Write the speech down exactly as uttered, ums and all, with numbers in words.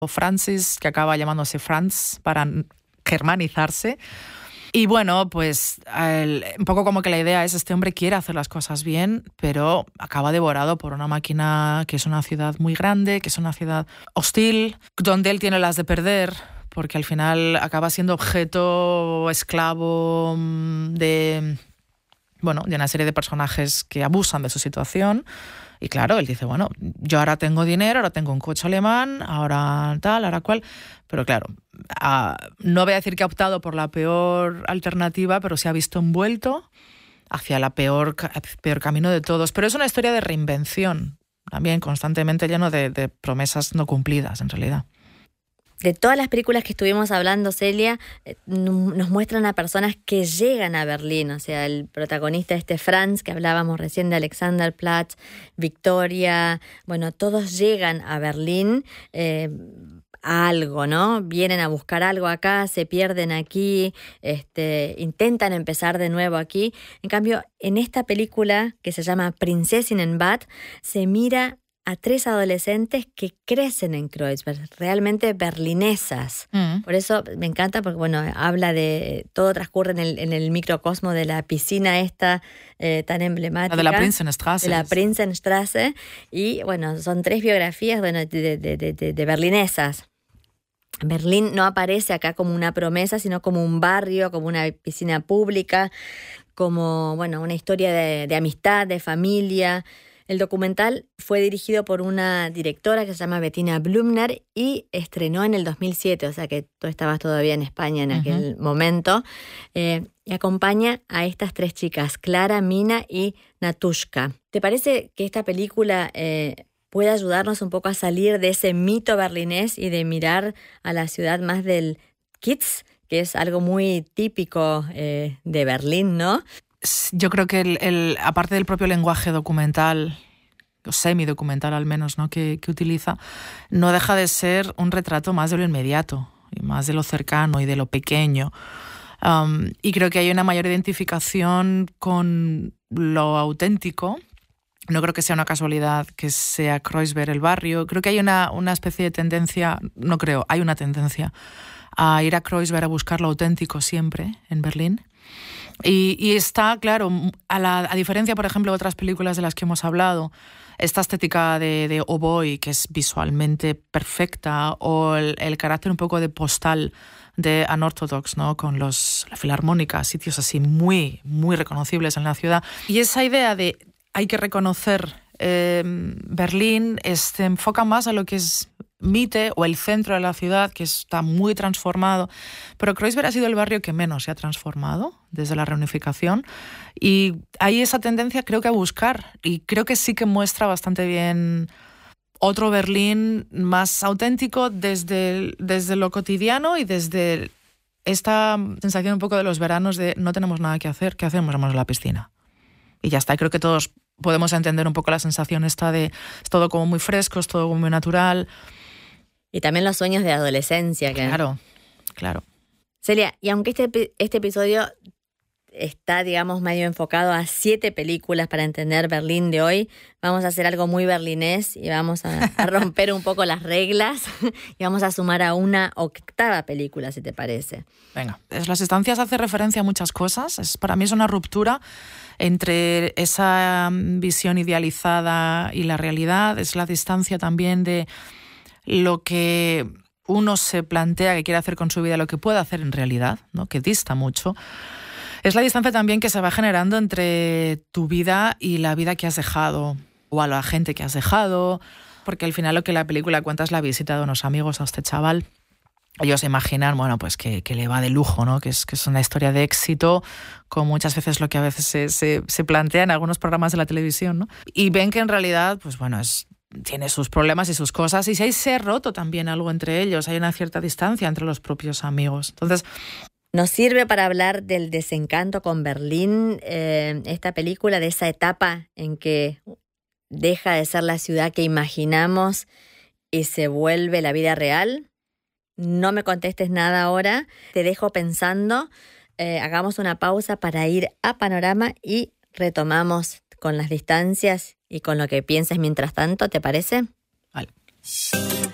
o Francis, que acaba llamándose Franz para germanizarse. Y bueno, pues el, un poco como que la idea es, este hombre quiere hacer las cosas bien, pero acaba devorado por una máquina que es una ciudad muy grande, que es una ciudad hostil, donde él tiene las de perder, porque al final acaba siendo objeto, esclavo de, bueno, de una serie de personajes que abusan de su situación. Y claro, él dice, bueno, yo ahora tengo dinero, ahora tengo un coche alemán, ahora tal, ahora cual. Pero claro, uh, no voy a decir que ha optado por la peor alternativa, pero se ha visto envuelto hacia la peor, peor camino de todos. Pero es una historia de reinvención, también constantemente lleno de, de promesas no cumplidas, en realidad. De todas las películas que estuvimos hablando, Celia, eh, nos muestran a personas que llegan a Berlín. O sea, el protagonista este Franz, que hablábamos recién de Alexanderplatz, Victoria, bueno, todos llegan a Berlín eh, a algo, ¿no? Vienen a buscar algo acá, se pierden aquí, este, intentan empezar de nuevo aquí. En cambio, en esta película que se llama Prinzessin in Bad, se mira a tres adolescentes que crecen en Kreuzberg, realmente berlinesas. Mm. Por eso me encanta, porque bueno, habla de, todo transcurre en el, en el microcosmo de la piscina esta eh, tan emblemática. La de la Prinzenstraße. De la Prinzenstraße. Y bueno, son tres biografías bueno, de, de, de, de, de berlinesas. Berlín no aparece acá como una promesa, sino como un barrio, como una piscina pública, como bueno, una historia de, de amistad, de familia. El documental fue dirigido por una directora que se llama Bettina Blümner y estrenó en el dos mil siete, o sea que tú estabas todavía en España en aquel uh-huh. momento. Eh, y acompaña a estas tres chicas, Clara, Mina y Natushka. ¿Te parece que esta película eh, puede ayudarnos un poco a salir de ese mito berlinés y de mirar a la ciudad más del Kitsch, que es algo muy típico eh, de Berlín, ¿no? Yo creo que, el, el, aparte del propio lenguaje documental, o semi-documental al menos, ¿no? que, que utiliza, no deja de ser un retrato más de lo inmediato, y más de lo cercano y de lo pequeño. Um, y creo que hay una mayor identificación con lo auténtico. No creo que sea una casualidad que sea Kreuzberg el barrio. Creo que hay una, una especie de tendencia, no creo, hay una tendencia a ir a Kreuzberg a buscar lo auténtico siempre en Berlín. Y, y está, claro, a, la, a diferencia, por ejemplo, de otras películas de las que hemos hablado, esta estética de, de Oh Boy, que es visualmente perfecta, o el, el carácter un poco de postal de Unorthodox, ¿no? Con los, la filarmónica, sitios así muy, muy reconocibles en la ciudad. Y esa idea de hay que reconocer eh, Berlín se enfoca más a lo que es Mitte o el centro de la ciudad, que está muy transformado, pero Kreuzberg ha sido el barrio que menos se ha transformado desde la reunificación, y hay esa tendencia creo que a buscar, y creo que sí que muestra bastante bien otro Berlín más auténtico desde, desde lo cotidiano y desde esta sensación un poco de los veranos de no tenemos nada que hacer, ¿qué hacemos? Vamos a la piscina. Y ya está, creo que todos podemos entender un poco la sensación esta de es todo como muy fresco, es todo como muy natural. Y también los sueños de adolescencia. Que... Claro, claro. Celia, y aunque este, este episodio está, digamos, medio enfocado a siete películas para entender Berlín de hoy, vamos a hacer algo muy berlinés y vamos a, a romper un poco las reglas y vamos a sumar a una octava película, si te parece. Venga. Las estancias hace referencia a muchas cosas. Es, para mí es una ruptura entre esa visión idealizada y la realidad. Es la distancia también de lo que uno se plantea que quiere hacer con su vida, lo que puede hacer en realidad, ¿no? Que dista mucho. Es la distancia también que se va generando entre tu vida y la vida que has dejado, o a la gente que has dejado, porque al final lo que la película cuenta es la visita de unos amigos a este chaval. Ellos imaginan, bueno, pues que, que le va de lujo, ¿no? Que es, que es una historia de éxito, como muchas veces lo que a veces se, se, se plantea en algunos programas de la televisión, ¿no? Y ven que en realidad, pues bueno, es... tiene sus problemas y sus cosas, y si ahí se ha roto también algo entre ellos, hay una cierta distancia entre los propios amigos. Entonces, nos sirve para hablar del desencanto con Berlín, eh, esta película, de esa etapa en que deja de ser la ciudad que imaginamos y se vuelve la vida real. No me contestes nada ahora, te dejo pensando, eh, hagamos una pausa para ir a Panorama y retomamos con las distancias y con lo que pienses mientras tanto, ¿te parece? Vale.